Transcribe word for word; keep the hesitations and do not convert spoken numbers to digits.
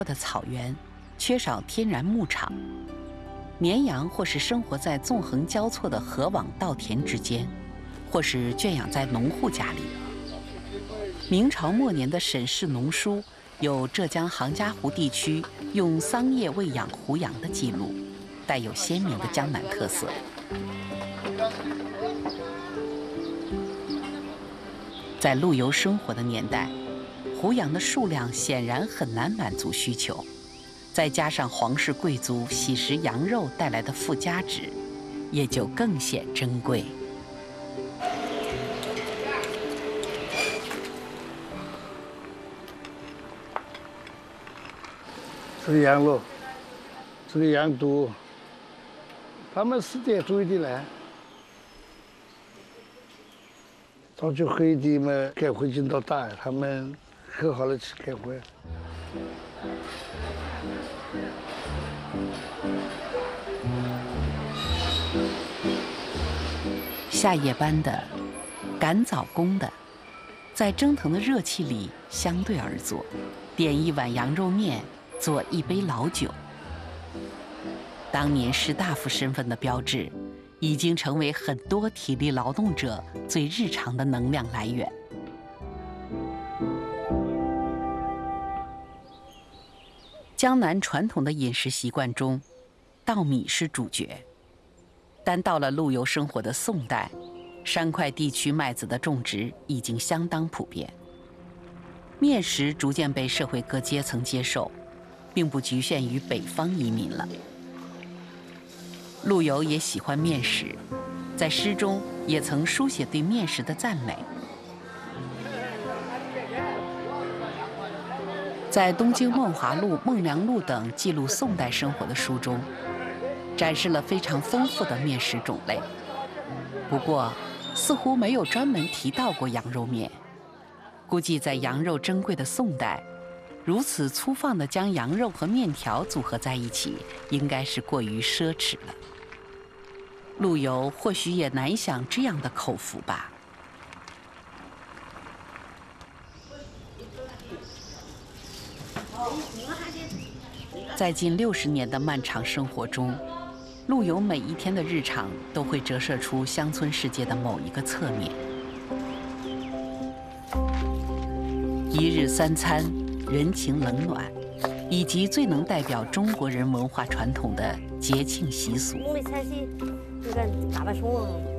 的草原，缺少天然牧场，绵羊或是生活在纵横交错的河网稻田之间，或是圈养在农户家里。明朝末年的沈氏农书有浙江杭嘉湖地区用桑叶喂养胡杨的记录，带有鲜明的江南特色。在陆游生活的年代，胡杨的数量显然很难满足需求，再加上皇室贵族喜食羊肉带来的附加值，也就更显珍贵。 这个羊肉，这个羊肚，他们时间久一点来。早就黑的嘛，开会进到大，他们很好的去开会。 下夜班的，赶早工的，在蒸腾的热气里相对而坐，点一碗羊肉面，做一杯老酒。当年士大夫身份的标志，已经成为很多体力劳动者最日常的能量来源。江南传统的饮食习惯中，稻米是主角，但到了陆游生活的宋代，山块地区麦子的种植已经相当普遍，面食逐渐被社会各阶层接受，并不局限于北方移民了。陆游也喜欢面食，在诗中也曾书写对面食的赞美。在《东京梦华录》《梦良录》等记录宋代生活的书中，展示了非常丰富的面食种类。不过，似乎没有专门提到过羊肉面。估计在羊肉珍贵的宋代，如此粗放地将羊肉和面条组合在一起，应该是过于奢侈了。陆游或许也难享这样的口福吧。在近六十年的漫长生活中，陆游每一天的日常都会折射出乡村世界的某一个侧面。一日三餐，人情冷暖，以及最能代表中国人文化传统的节庆习俗。 你看，大白松。